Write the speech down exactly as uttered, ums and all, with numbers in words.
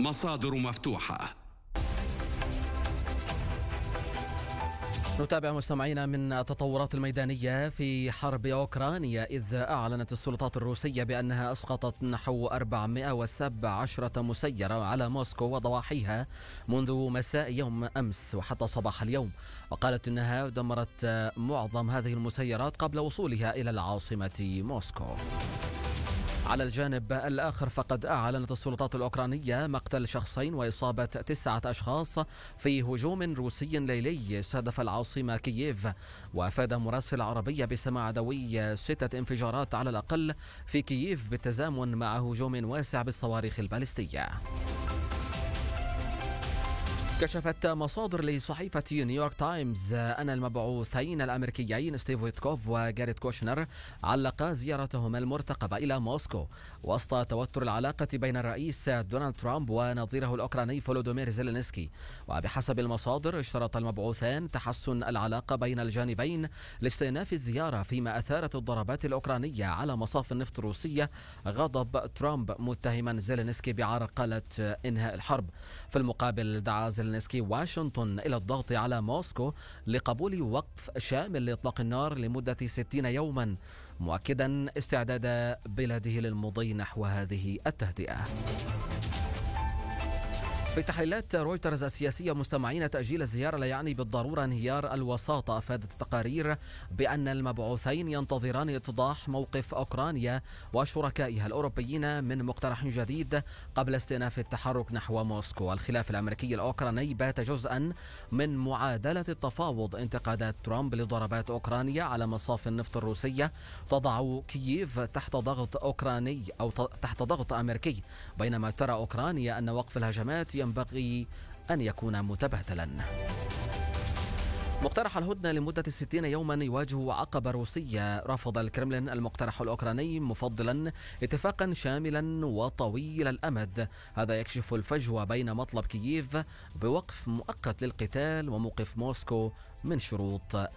مصادر مفتوحة. نتابع مستمعينا من التطورات الميدانية في حرب أوكرانيا، إذ أعلنت السلطات الروسية بأنها أسقطت نحو أربعمائة وسبعة عشر مسيرة على موسكو وضواحيها منذ مساء يوم أمس وحتى صباح اليوم، وقالت أنها دمرت معظم هذه المسيرات قبل وصولها إلى العاصمة موسكو. على الجانب الآخر فقد أعلنت السلطات الأوكرانية مقتل شخصين وإصابة تسعة أشخاص في هجوم روسي ليلي استهدف العاصمة كييف، وأفاد مراسل عربية بسماع دوي ستة انفجارات على الأقل في كييف بالتزامن مع هجوم واسع بالصواريخ البالستية. كشفت مصادر لصحيفة نيويورك تايمز أن المبعوثين الأمريكيين ستيف ويتكوف وجاريت كوشنر علقا زيارتهما المرتقبة إلى موسكو وسط توتر العلاقة بين الرئيس دونالد ترامب ونظيره الأوكراني فولودومير زيلينسكي. وبحسب المصادر اشترط المبعوثان تحسن العلاقة بين الجانبين لاستئناف الزيارة، فيما أثارت الضربات الأوكرانية على مصاف النفط الروسية غضب ترامب متهما زيلينسكي بعرقلة إنهاء الحرب. في المقابل دعا زيلينسكي واشنطن إلى الضغط على موسكو لقبول وقف شامل لإطلاق النار لمدة ستين يوما، مؤكدا استعداد بلاده للمضي نحو هذه التهدئة. في تحليلات رويترز السياسية مستمعين، تأجيل الزيارة لا يعني بالضرورة انهيار الوساطة. أفادت التقارير بأن المبعوثين ينتظران اتضاح موقف أوكرانيا وشركائها الأوروبيين من مقترح جديد قبل استئناف التحرك نحو موسكو. الخلاف الأمريكي الأوكراني بات جزءا من معادلة التفاوض. انتقادات ترامب لضربات أوكرانيا على مصاف النفط الروسية تضع كييف تحت ضغط أوكراني أو تحت ضغط أمريكي، بينما ترى أوكرانيا أن وقف الهجمات ينبغي أن يكون متبادلا. مقترح الهدنة لمدة ستين يوما يواجه عقبة روسية. رفض الكرملين المقترح الأوكراني مفضلا اتفاقا شاملا وطويل الأمد. هذا يكشف الفجوة بين مطلب كييف بوقف مؤقت للقتال وموقف موسكو من شروط